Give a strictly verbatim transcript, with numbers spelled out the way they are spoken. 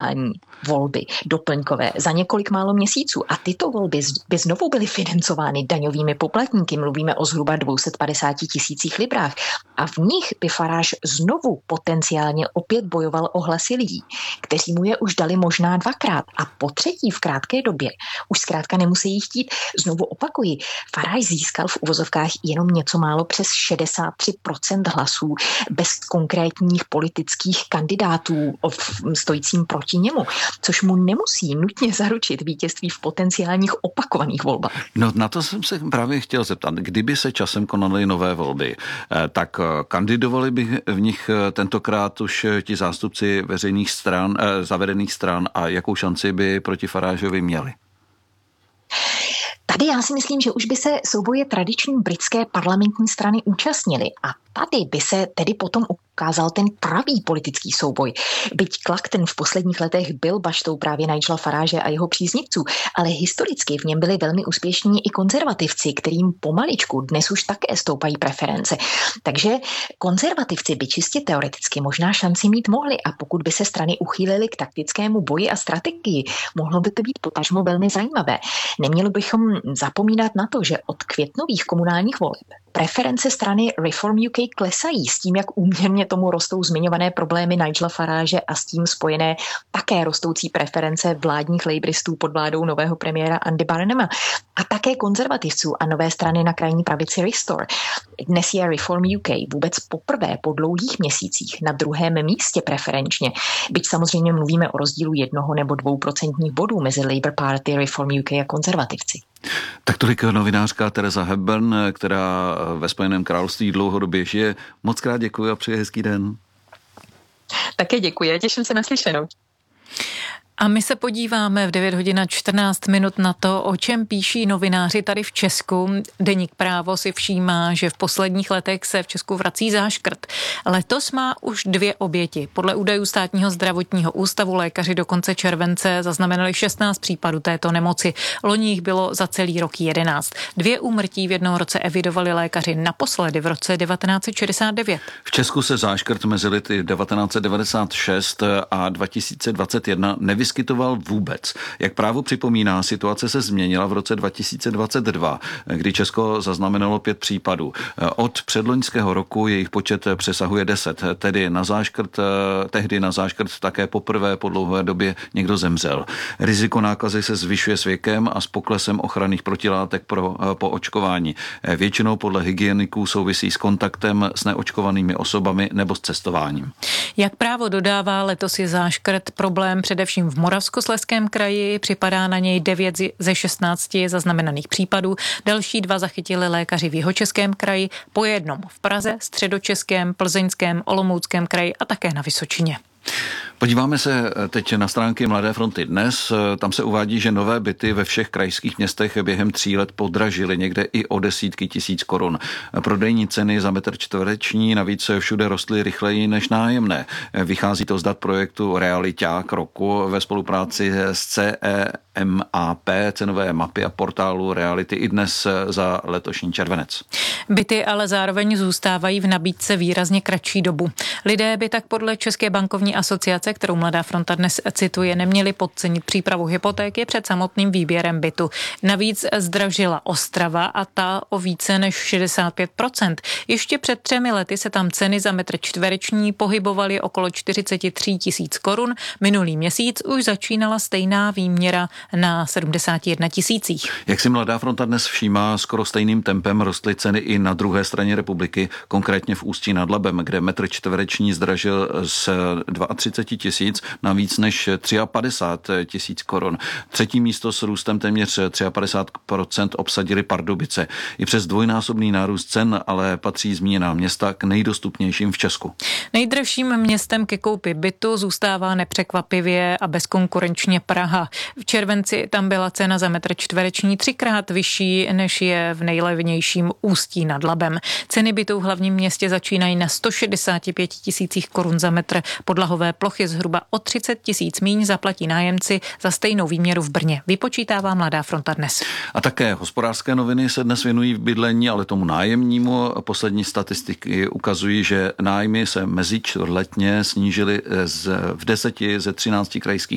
potenciální volby doplňkové za několik málo měsíců. A tyto volby by znovu byly financovány daňovými poplatníky. Mluvíme o zhruba dvě stě padesát tisících librách. A v nich by Farage znovu potenciálně opět bojoval o hlasy lidí, kteří mu je už dali možná dvakrát. A po třetí v krátké době už zkrátka nemusí chtít. Znovu opakuji, Farage získal v uvozovkách jenom něco málo přes šedesát tři procent hlasů bez konkrétních politických kandidátů stojícím proti němu, což mu nemusí nutně zaručit vítězství v potenciálních opakovaných volbách. No na to jsem se právě chtěl zeptat. Kdyby se časem konaly nové volby, tak kandidovali by v nich tentokrát už ti zástupci veřejných stran, zavedených stran a jakou šanci by proti Farageovi měli? Tady já si myslím, že už by se souboje tradiční britské parlamentní strany účastnili a tady by se tedy potom ukázal ten pravý politický souboj. Byť Clacton v posledních letech byl baštou právě Nigela Farage a jeho příznivců, ale historicky v něm byli velmi úspěšní i konzervativci, kterým pomaličku dnes už také stoupají preference. Takže konzervativci by čistě teoreticky možná šanci mít mohli a pokud by se strany uchýlily k taktickému boji a strategii, mohlo by to být potažmo velmi zajímavé. Neměli bychom zapomínat na to, že od květnových komunálních voleb preference strany Reform U K klesají s tím, jak úměrně tomu rostou zmiňované problémy Nigela Farage a s tím spojené také rostoucí preference vládních labouristů pod vládou nového premiéra Andy Barnuma a také konzervativců a nové strany na krajní pravici Restore. Dnes je Reform U K vůbec poprvé po dlouhých měsících na druhém místě preferenčně, byť samozřejmě mluvíme o rozdílu jednoho nebo dvou procentních bodů mezi Labour Party, Reform U K a konzervativci. Tak tolik novinářka Teresa Hepburn, která ve Spojeném království dlouhodobě žije. Moc krát děkuji a přeji hezký den. Také děkuji, těším se na slyšenou. A my se podíváme v devět hodin a čtrnáct minut na to, o čem píší novináři tady v Česku. Deník Právo si všímá, že v posledních letech se v Česku vrací záškrt. Letos má už dvě oběti. Podle údajů Státního zdravotního ústavu lékaři do konce července zaznamenali šestnáct případů této nemoci. Loni jich bylo za celý rok jedenáct. Dvě úmrtí v jednom roce evidovali lékaři naposledy v roce devatenáct set šedesát devět. V Česku se záškrt mezi lety devatenáct set devadesát šest a dva tisíce dvacet jedna nevyskytoval vůbec. Jak Právo připomíná, situace se změnila v roce dva tisíce dvacet dva, kdy Česko zaznamenalo pět případů. Od předloňského roku jejich počet přesahuje deset, tedy na záškrt, tehdy na záškrt také poprvé po dlouhé době někdo zemřel. Riziko nákazy se zvyšuje s věkem a s poklesem ochranných protilátek pro, po očkování. Většinou podle hygieniků souvisí s kontaktem s neočkovanými osobami nebo s cestováním. Jak Právo dodává, letos je záškrt problém především v Moravskoslezském kraji, připadá na něj devět ze šestnácti zaznamenaných případů. Další dva zachytili lékaři v Jihočeském kraji, po jednom v Praze, Středočeském, Plzeňském, Olomouckém kraji a také na Vysočině. Podíváme se teď na stránky Mladé fronty dnes. Tam se uvádí, že nové byty ve všech krajských městech během tří let podražily někde i o desítky tisíc korun. Prodejní ceny za metr čtvereční navíc všude rostly rychleji než nájemné. Vychází to z dat projektu Realiťák roku ve spolupráci s C E M A P, cenové mapy a portálu Reality i dnes za letošní červenec. Byty ale zároveň zůstávají v nabídce výrazně kratší dobu. Lidé by tak podle České bankovní asociace, kterou Mladá fronta dnes cituje, neměli podcenit přípravu hypotéky před samotným výběrem bytu. Navíc zdražila Ostrava a ta o více než šedesát pět procent. Ještě před třemi lety se tam ceny za metr čtvereční pohybovaly okolo čtyřicet tři tisíc korun. Minulý měsíc už začínala stejná výměra na sedmdesát jedna tisících. Jak si Mladá fronta dnes všímá, skoro stejným tempem rostly ceny i na druhé straně republiky, konkrétně v Ústí nad Labem, kde metr čtvereční zdražil z třicet dva tisíc na víc než padesát tři tisíc korun. Třetí místo s růstem téměř padesát tři procent obsadili Pardubice. I přes dvojnásobný nárůst cen ale patří zmíněná města k nejdostupnějším v Česku. Nejdražším městem ke koupi bytu zůstává nepřekvapivě a bezkonkurenčně Praha. V červenci tam byla cena za metr čtvereční třikrát vyšší, než je v nejlevnějším Ústí nad Labem. Ceny bytů v hlavním městě začínají na sto šedesát pět tisících korun za metr. Podlahové plochy zhruba o třicet tisíc míň zaplatí nájemci za stejnou výměru v Brně. Vypočítává Mladá fronta dnes. A také Hospodářské noviny se dnes věnují v bydlení, ale tomu nájemnímu. Poslední statistiky ukazují, že nájmy se mezičtvrtletně snížily z, v deseti ze třinácti krajských